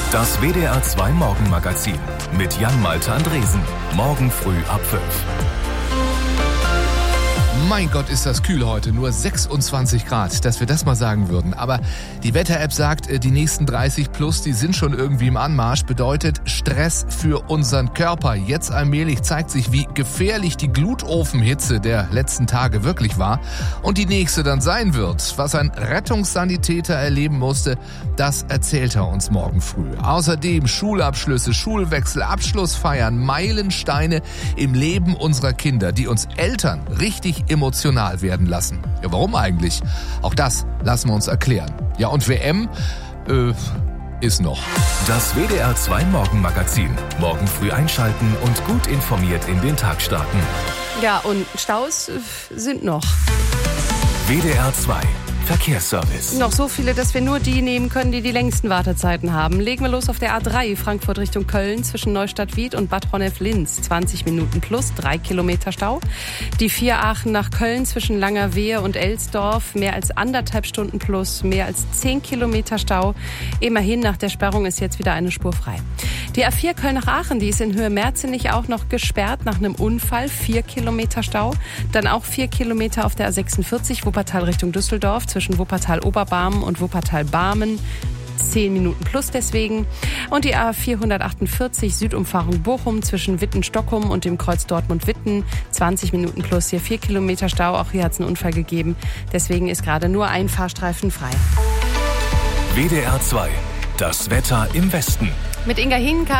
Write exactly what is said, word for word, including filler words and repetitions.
Das W D R zwei Morgenmagazin mit Jan-Malte Andresen. Morgen früh ab fünf. Mein Gott, ist das kühl heute, nur sechsundzwanzig Grad, dass wir das mal sagen würden. Aber die Wetter-App sagt, die nächsten dreißig plus, die sind schon irgendwie im Anmarsch. Bedeutet Stress für unseren Körper. Jetzt allmählich zeigt sich, wie gefährlich die Glutofenhitze der letzten Tage wirklich war. Und die nächste dann sein wird. Was ein Rettungssanitäter erleben musste, das erzählt er uns morgen früh. Außerdem Schulabschlüsse, Schulwechsel, Abschlussfeiern, Meilensteine im Leben unserer Kinder, die uns Eltern richtig emotional werden lassen. Ja, warum eigentlich? Auch das lassen wir uns erklären. Ja, und W M äh, ist noch. Das W D R zwei Morgenmagazin. Morgen früh einschalten und gut informiert in den Tag starten. Ja, und Staus äh, sind noch. W D R zwei Verkehrsservice. Noch so viele, dass wir nur die nehmen können, die die längsten Wartezeiten haben. Legen wir los auf der A drei, Frankfurt Richtung Köln, zwischen Neustadt-Wied und Bad Honnef-Linz. zwanzig Minuten plus, drei Kilometer Stau. Die vier Aachen nach Köln, zwischen Langerwehe und Elsdorf, mehr als anderthalb Stunden plus, mehr als zehn Kilometer Stau. Immerhin, nach der Sperrung ist jetzt wieder eine Spur frei. Die A vier Köln nach Aachen, die ist in Höhe Merzenich auch noch gesperrt nach einem Unfall. Vier Kilometer Stau. Dann auch vier Kilometer auf der A sechsundvierzig, Wuppertal Richtung Düsseldorf, zwischen Wuppertal-Oberbarmen und Wuppertal-Barmen. zehn Minuten plus deswegen. Und die A vierhundertachtundvierzig Südumfahrung Bochum zwischen Witten-Stockholm und dem Kreuz Dortmund-Witten. zwanzig Minuten plus, hier vier Kilometer Stau. Auch hier hat es einen Unfall gegeben. Deswegen ist gerade nur ein Fahrstreifen frei. W D R zwei. Das Wetter im Westen. Mit Inga Hinka.